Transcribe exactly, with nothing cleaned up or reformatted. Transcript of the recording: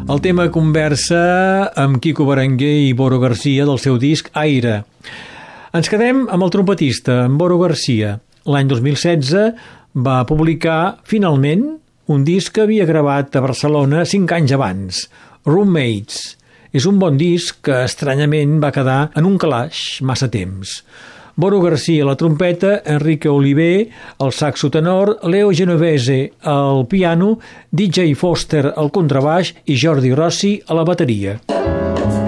El tema conversa amb Quico Berenguer i Boro Garcia del seu disc Aire. Ens quedem amb el trompetista, en Boro Garcia. L'any dos mil setze va publicar, finalment, un disc que havia gravat a Barcelona cinc anys abans, Roommates. És un bon disc que, estranyament, va quedar en un calaix massa temps. Boro Garcia a la trompeta, Enrique Oliver al saxo tenor, Leo Genovese al piano, D J Foster al contrabaix i Jordi Rossi a la bateria.